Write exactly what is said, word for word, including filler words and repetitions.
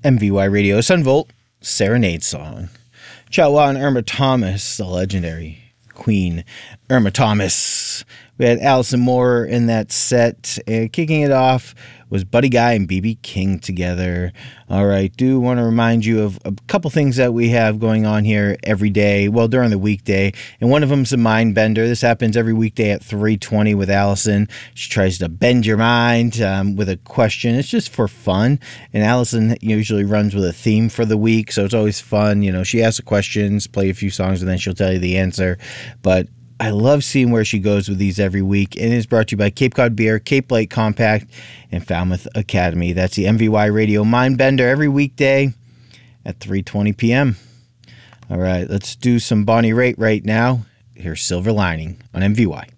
M V Y Radio Sunvolt Serenade Song. Chawa and Irma Thomas, the legendary Queen Irma Thomas. We had Allison Moore in that set, and kicking it off was Buddy Guy and B B King together. All right, do want to remind you of a couple things that we have going on here every day, well, during the weekday, and one of them is a mind bender. This happens every weekday at three twenty with Allison. She tries to bend your mind um, with a question. It's just for fun, and Allison usually runs with a theme for the week, so it's always fun. You know, she asks the questions, play a few songs, and then she'll tell you the answer, but I love seeing where she goes with these every week, and it is brought to you by Cape Cod Beer, Cape Light Compact, and Falmouth Academy. That's the M V Y Radio Mindbender every weekday at three twenty p.m. All right, let's do some Bonnie Raitt right now. Here's Silver Lining on M V Y.